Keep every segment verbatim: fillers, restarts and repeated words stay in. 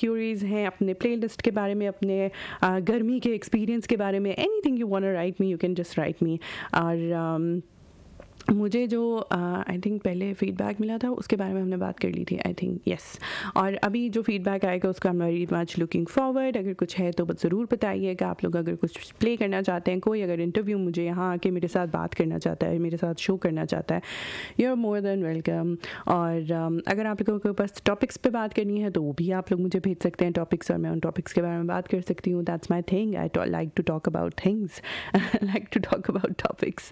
Curies हैं अपने playlist के बारे में, अपने uh, गर्मी के एक्सपीरियंस के बारे में, anything you want to right me, you can just right मी. और um, मुझे जो आई uh, थिंक पहले फीडबैक मिला था उसके बारे में हमने बात कर ली थी, आई थिंक यस. और अभी जो फीडबैक आएगा उसका I am very much looking forward. अगर कुछ है तो ज़रूर बताइएगा. आप लोग अगर कुछ प्ले करना चाहते हैं, कोई अगर इंटरव्यू मुझे यहाँ आके मेरे साथ बात करना चाहता है, मेरे साथ शो करना चाहता है, you are more than welcome. और um, अगर आप लोगों के पास टॉपिक्स पे बात करनी है तो वो भी आप लोग मुझे भेज सकते हैं टॉपिक्स, और मैं उन टॉपिक्स के बारे में बात कर सकती हूँ. That's my thing. I like to talk about things, like to talk about topics.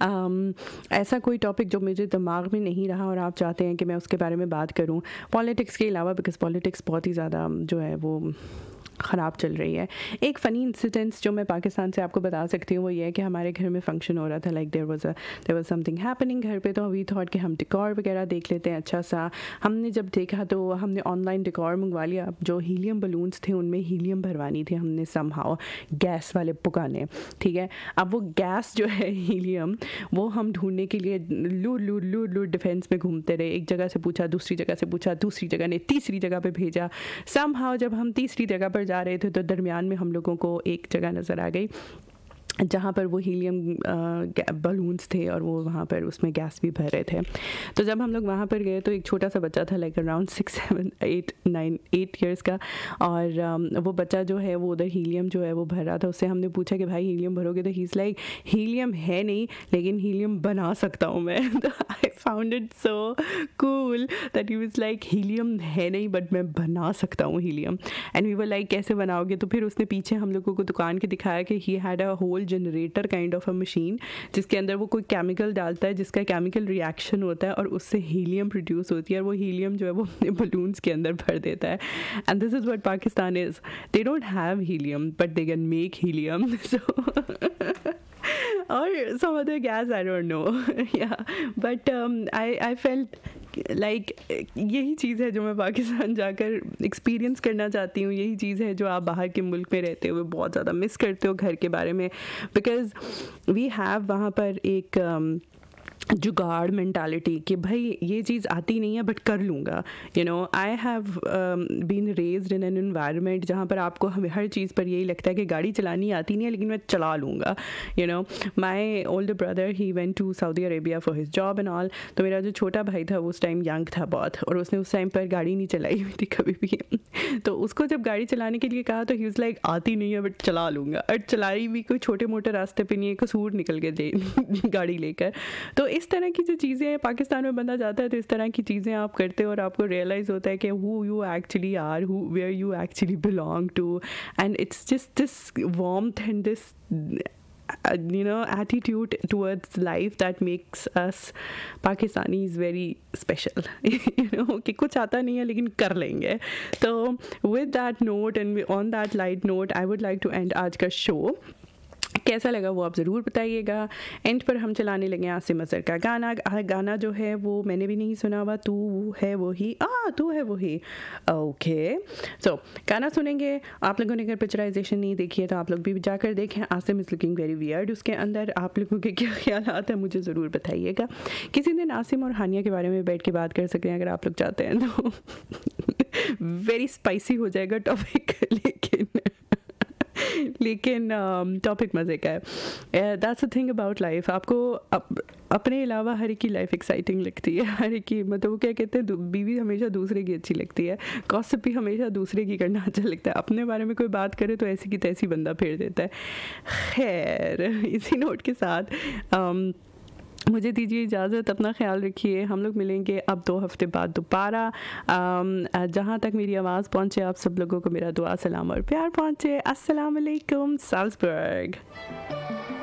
ऐसा कोई टॉपिक जो मुझे दिमाग में नहीं रहा और आप चाहते हैं कि मैं उसके बारे में बात करूं, पॉलिटिक्स के अलावा, बिकॉज पॉलिटिक्स बहुत ही ज़्यादा जो है वो ख़राब चल रही है. एक फ़नी इंसिडेंट्स जो मैं पाकिस्तान से आपको बता सकती हूँ वो ये है कि हमारे घर में फंक्शन हो रहा था. Like there was a there was something happening घर पे. तो वी थॉट कि हम डेकोर वगैरह देख लेते हैं अच्छा सा. हमने जब देखा तो हमने ऑनलाइन डेकोर मंगवा लिया. जो हीलियम बलून्स थे उनमें हीलियम भरवानी थी हमने समहाउ, गैस वाले पुकाने, ठीक है. अब वो गैस जो है हीलियम, वो हम ढूंढने के लिए लूर लूर लूर लूर डिफेंस में घूमते रहे. एक जगह से पूछा, दूसरी जगह से पूछा, दूसरी जगह ने तीसरी जगह पे भेजा. समहाउ जब हम तीसरी जगह पर जा रहे थे तो दरमियान में हम लोगों को एक जगह नज़र आ गई जहाँ पर वो हीलियम बलून्स थे और वो वहाँ पर उसमें गैस भी भर रहे थे. तो जब हम लोग वहाँ पर गए तो एक छोटा सा बच्चा था, like around six seven eight nine eight years का, और um, वो बच्चा जो है वो उधर हीलियम जो है वो भर रहा था. उससे हमने पूछा कि भाई हीलियम भरोगे? तो ही इज़ लाइक हीलियम है नहीं, लेकिन हीलियम बना सकता हूँ मैं. तो I found it so cool that he was like helium है नहीं बट मैं बना सकता हूँ helium. And we were like कैसे बनाओगे? तो फिर उसने पीछे हम लोगों को दुकान के दिखाया कि he had a whole generator kind of a machine जिसके अंदर वो कोई केमिकल डालता है जिसका केमिकल रिएक्शन होता है और उससे हीलियम प्रोड्यूस होती है, और वो हीलियम जो है वो अपने बलून्स के अंदर भर देता है. And this is what Pakistan is. They don't have helium but they can make helium. So or some other gas, I don't know. Yeah, but um, I I felt like यही चीज़ है जो मैं पाकिस्तान जाकर एक्सपीरियंस करना चाहती हूँ. यही चीज़ है जो आप बाहर के मुल्क में रहते हुए बहुत ज़्यादा मिस करते हो घर के बारे में, बिकॉज वी हैव वहाँ पर एक um, जुगाड़ मेंटालिटी कि भाई ये चीज़ आती नहीं है बट कर लूँगा. You know, I have been raised in an environment जहाँ पर आपको हमें हर चीज़ पर यही लगता है कि गाड़ी चलानी आती नहीं है लेकिन मैं चला लूँगा. You know, my older brother he went to Saudi Arabia for his job and all. तो मेरा जो छोटा भाई था वो उस टाइम यंग था बहुत, और उसने उस टाइम पर गाड़ी नहीं चलाई हुई थी कभी भी. तो उसको जब गाड़ी चलाने के लिए कहा तो ही वाज लाइक आती नहीं है बट चला लूँगा. और चलाई भी कोई छोटे मोटे रास्ते पे नहीं है, कसूर निकल के दे गाड़ी लेकर. तो इस तरह की जो चीज़ें हैं पाकिस्तान में बंदा जाता है तो इस तरह की चीज़ें आप करते हो और आपको रियलाइज़ होता है कि who you actually are, who where you actually belong to. And it's just this warmth and this you know attitude towards life that makes us Pakistanis very special. You know कि कुछ आता नहीं है लेकिन कर लेंगे. तो with that note and on that light note I would like to end आज का शो. कैसा लगा वो आप ज़रूर बताइएगा. एंड पर हम चलाने लगे आसिम अज़हर का गाना. गाना जो है वो मैंने भी नहीं सुना हुआ. तू है वो ही, आ तू है वो ही. ओके, सो गाना सुनेंगे. आप लोगों ने अगर पिक्चराइजेशन नहीं देखी है तो आप लोग भी जाकर देखें. Asim is looking very weird. उसके अंदर आप लोगों के क्या ख्यालात हैं मुझे ज़रूर बताइएगा. किसी दिन आसिम और हानिया के बारे में बैठ के बात कर सकते हैं अगर आप लोग चाहते हैं तो. वेरी स्पाइसी हो जाएगा टॉपिक, लेकिन लेकिन टॉपिक मज़े का है. That's a thing about life. आपको अप, अपने अलावा हर एक की लाइफ एक्साइटिंग लगती है. हर एक की, मतलब वो क्या कहते हैं, बीवी हमेशा दूसरे की अच्छी लगती है. गॉसिप भी हमेशा दूसरे की करना अच्छा लगता है. अपने बारे में कोई बात करे तो ऐसी की तैसी बंदा फेर देता है. खैर, इसी नोट के साथ um, मुझे दीजिए इजाज़त. अपना ख्याल रखिए. हम लोग मिलेंगे अब दो हफ्ते बाद दोबारा. जहाँ तक मेरी आवाज़ पहुँचे आप सब लोगों को मेरा दुआ सलाम और प्यार पहुँचे. अस्सलाम वालेकुम. साल्सबर्ग.